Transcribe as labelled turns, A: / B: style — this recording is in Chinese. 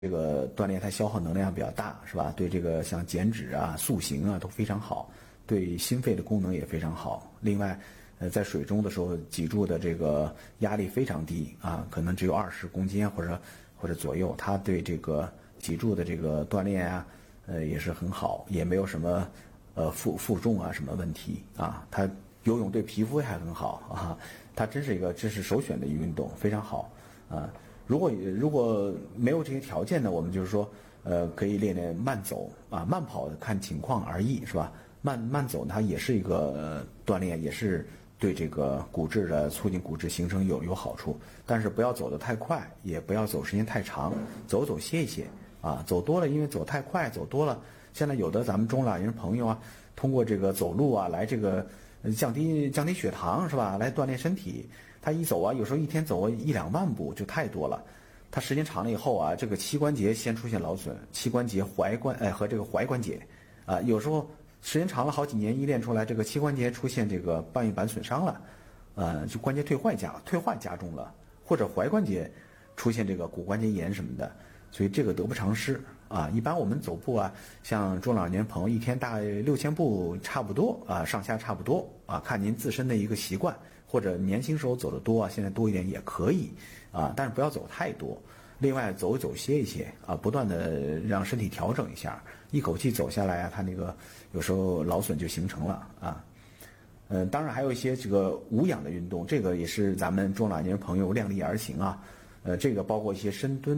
A: 这个锻炼它消耗能量比较大，是吧？对这个像减脂啊、塑形啊都非常好，对心肺的功能也非常好。另外，在水中的时候，脊柱的这个压力非常低啊，可能只有20公斤或者左右，它对这个脊柱的这个锻炼啊，也是很好，也没有什么负重啊什么问题啊。它游泳对皮肤还很好啊，它这是首选的一个运动，非常好啊。如果没有这些条件呢，我们就是说，可以练练慢走啊，慢跑看情况而异，是吧？慢走它也是一个锻炼，也是对这个骨质的促进骨质形成有好处，但是不要走得太快，也不要走时间太长，走走歇一歇啊，走多了，因为走太快走多了，现在有的咱们中老年朋友啊，通过这个走路啊来这个降低血糖，是吧？来锻炼身体。他一走啊，有时候一天走1-2万步就太多了。他时间长了以后啊，这个膝关节先出现劳损，膝关节和这个踝关节啊，有时候时间长了好几年一练出来，这个膝关节出现这个半月板损伤了，就关节退化加重了，或者踝关节出现这个骨关节炎什么的，所以这个得不偿失啊。一般我们走步啊，像中老年朋友一天大概6000步差不多啊，上下差不多啊，看您自身的一个习惯，或者年轻时候走得多啊，现在多一点也可以啊，但是不要走太多。另外走一走歇一歇啊，不断的让身体调整一下，一口气走下来啊，它那个有时候劳损就形成了啊。当然还有一些这个无氧的运动，这个也是咱们中老年朋友量力而行啊。这个包括一些深蹲。